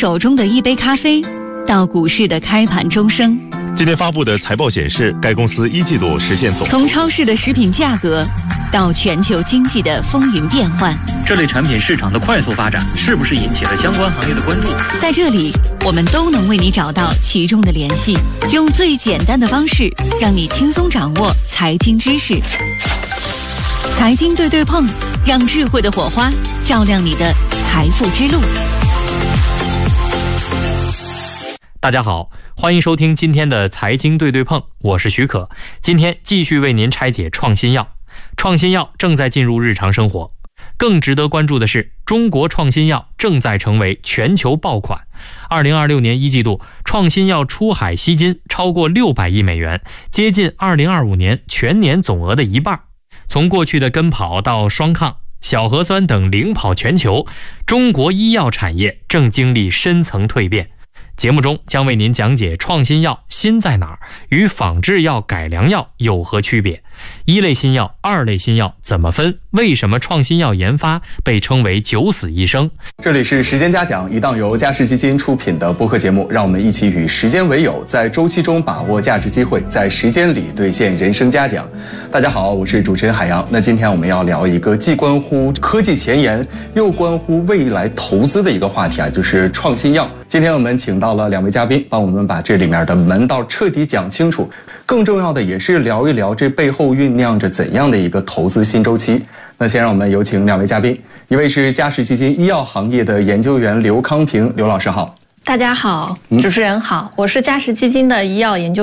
手中的一杯咖啡，到股市的开盘钟声。 今天发布的财报显示，该公司一季度实现总从超市的食品价格到全球经济的风云变幻， 这类产品市场的快速发展是不是引起了相关行业的关注？ 在这里，我们都能为你找到其中的联系，用最简单的方式让你轻松掌握财经知识。财经对对碰，让智慧的火花照亮你的财富之路。 大家好，欢迎收听今天的财经对对碰，我是许可。今天继续为您拆解创新药。创新药正在进入日常生活，更值得关注的是，中国创新药正在成为全球爆款。2026年一季度，创新药出海吸金超过600亿美元，接近2025年全年总额的一半。从过去的跟跑到双抗、小核酸等领跑全球，中国医药产业正经历深层蜕变。节目中将为您讲解创新药新在哪儿，与仿制药、改良药有何区别？一类新药、二类新药怎么分？为什么创新药研发被称为九死一生？ 这里是时间嘉讲，一档由嘉实基金出品的播客节目，让我们一起与时间为友，在周期中把握价值机会，在时间里兑现人生嘉奖。大家好，我是主持人海洋。那今天我们要聊一个既关乎科技前沿，又关乎未来投资的一个话题啊，就是创新药。今天我们请到了2位嘉宾，帮我们把这里面的门道彻底讲清楚。更重要的也是聊一聊这背后酝酿着怎样的一个投资新周期。那先让我们有请2位嘉宾，一位是嘉实基金医药行业的研究员刘康平，刘老师好。 大家好，主持人好，我是嘉实基金的医药研究